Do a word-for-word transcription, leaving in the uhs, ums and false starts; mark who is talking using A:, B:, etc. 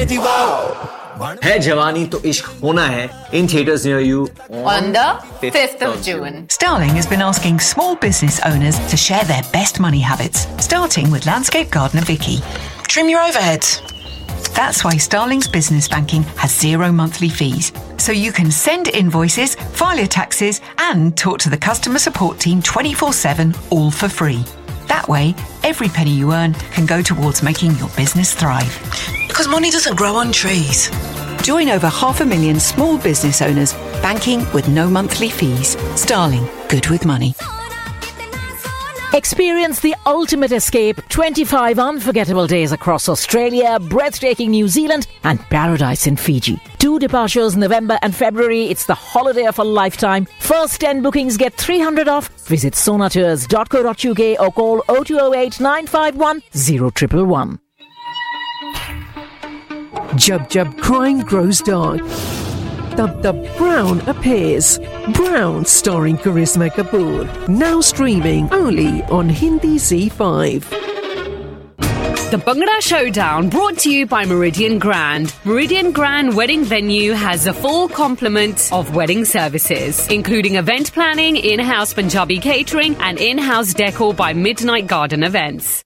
A: थी वाओ
B: है जवानी तो इश्क होना है in theaters near you
C: on the fifth of June.
D: Starling has been asking small business owners to share their best money habits, starting with landscape gardener Vicky.
E: Trim your overheads.
D: That's why Starling's business banking has zero monthly fees. So you can send invoices, file your taxes and talk to the customer support team twenty-four seven all for free. That way, every penny you earn can go towards making your business thrive.
E: Because money doesn't grow on trees.
D: Join over half a million small business owners banking with no monthly fees. Starling, good with money.
F: Experience the ultimate escape. twenty-five unforgettable days across Australia, breathtaking New Zealand and paradise in Fiji. Two departures November and February. It's the holiday of a lifetime. First ten bookings get three hundred off. Visit sonatours dot co dot uk or call oh two oh eight nine five one oh one one one.
G: Jab Jab crime grows dark, Dub Dub Brown appears. Brown starring Karisma Kapoor. Now streaming only on Hindi Z five.
H: The Bhangra Showdown brought to you by Meridian Grand. Meridian Grand Wedding Venue has a full complement of wedding services, including event planning, in-house Punjabi catering and in-house decor by Midnight Garden Events.